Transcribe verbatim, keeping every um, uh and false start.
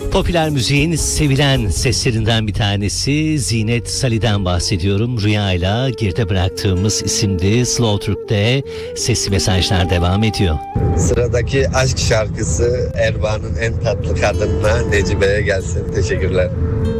Popüler müziğin sevilen seslerinden bir tanesi Zinet Salih'den bahsediyorum. Rüyayla geride bıraktığımız isimli Slow Türk'te sesli mesajlar devam ediyor. Sıradaki aşk şarkısı Erbaa'nın en tatlı kadınına Necibe'ye gelsin. Teşekkürler.